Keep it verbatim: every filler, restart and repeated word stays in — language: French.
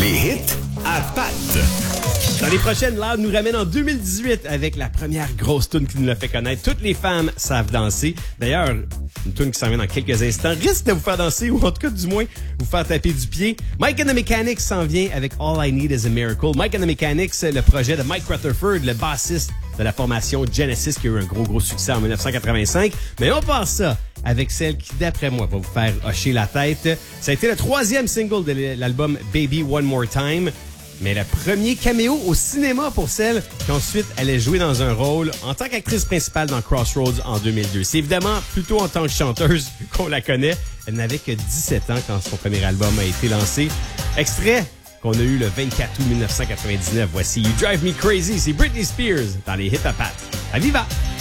Les hits à Pat. Dans les prochaines, Loud nous ramène en deux mille dix-huit avec la première grosse tune qui nous l'a fait connaître. Toutes les femmes savent danser. D'ailleurs, une tune qui s'en vient dans quelques instants risque de vous faire danser ou en tout cas du moins vous faire taper du pied. Mike and the Mechanics s'en vient avec All I Need Is a Miracle. Mike and the Mechanics, le projet de Mike Rutherford, le bassiste de la formation Genesis qui a eu un gros gros succès en dix-neuf cent quatre-vingt-cinq. Mais on passe ça avec celle qui, d'après moi, va vous faire hocher la tête. Ça a été le troisième single de l'album Baby One More Time. Mais le premier caméo au cinéma pour celle qui ensuite allait jouer dans un rôle en tant qu'actrice principale dans Crossroads en deux mille deux. C'est évidemment plutôt en tant que chanteuse qu'on la connaît. Elle n'avait que dix-sept ans quand son premier album a été lancé. Extrait qu'on a eu le vingt-quatre août dix-neuf cent quatre-vingt-dix-neuf. Voici You Drive Me Crazy, c'est Britney Spears dans les hits à Pat. À Viva!